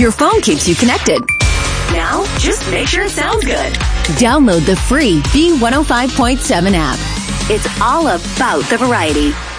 Your phone keeps you connected. Now, just make sure it sounds good. Download the free B105.7 app. It's all about the variety.